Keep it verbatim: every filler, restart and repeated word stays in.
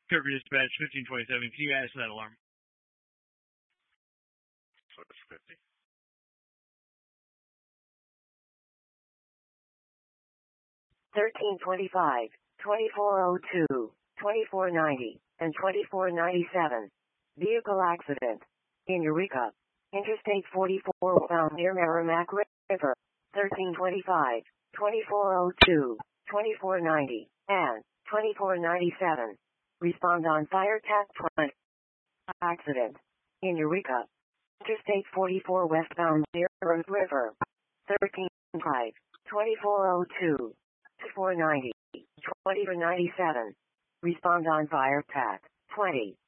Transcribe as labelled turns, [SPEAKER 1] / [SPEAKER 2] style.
[SPEAKER 1] Kirby Dispatch fifteen twenty-seven. Can you answer that alarm?
[SPEAKER 2] Switch fifty.
[SPEAKER 3] thirteen twenty-five, twenty-four oh two, twenty-four ninety, and twenty-four ninety-seven. Vehicle accident. In Eureka. Interstate forty-four found near Merrimack River. thirteen twenty-five, twenty-four oh two, twenty-four ninety, and twenty-four ninety-seven. Respond on fire tac twenty. Accident. In Eureka. Interstate forty-four westbound near Merrimack River. thirteen five, twenty-four oh two, twenty-four ninety, twenty-four ninety-seven. Respond on fire tac twenty.